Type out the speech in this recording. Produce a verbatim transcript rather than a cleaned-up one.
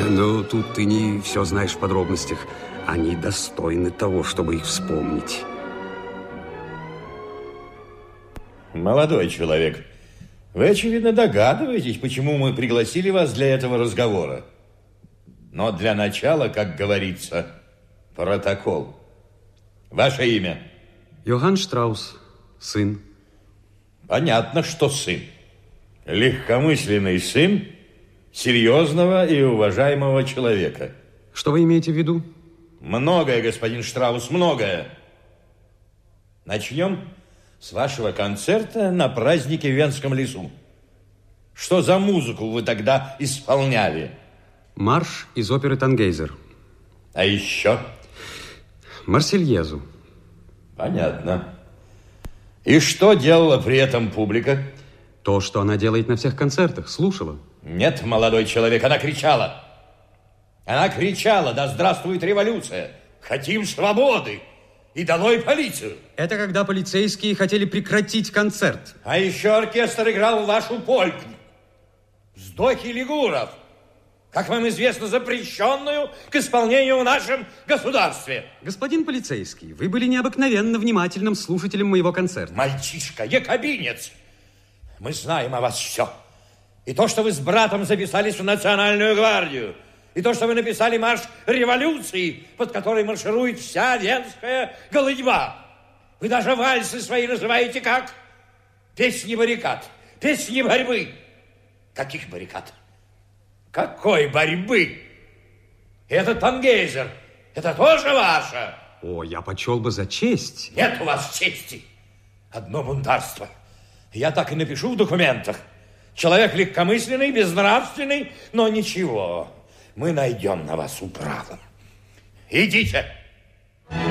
Ну, тут ты не все знаешь в подробностях. Они достойны того, чтобы их вспомнить. Молодой человек, вы, очевидно, догадываетесь, почему мы пригласили вас для этого разговора. Но для начала, как говорится, протокол. Ваше имя? Йоганн Штраус, сын. Понятно, что сын. Легкомысленный сын серьезного и уважаемого человека. Что вы имеете в виду? Многое, господин Штраус, многое. Начнем с вашего концерта на празднике в Венском лесу. Что за музыку вы тогда исполняли? Марш из оперы «Тангейзер». А еще? Марсельезу. Понятно. И что делала при этом публика? То, что она делает на всех концертах. Слушала. Нет, молодой человек, она кричала. Она кричала: да здравствует революция! Хотим свободы! И долой полицию! Это когда полицейские хотели прекратить концерт. А еще оркестр играл вашу польку. Вздохи лигуров. Как вам известно, запрещенную к исполнению в нашем государстве. Господин полицейский, вы были необыкновенно внимательным слушателем моего концерта. Мальчишка, якобинец. Мы знаем о вас все. И то, что вы с братом записались в Национальную гвардию, и то, что вы написали марш революции, под который марширует вся венская голыдьба. Вы даже вальсы свои называете как? Песни баррикад, песни борьбы. Каких баррикад? Какой борьбы? Это Тангейзер. Это тоже ваше? О, я почел бы за честь. Нет у вас чести. Одно бунтарство. Я так и напишу в документах. Человек легкомысленный, безнравственный, но ничего. Мы найдем на вас управу. Идите.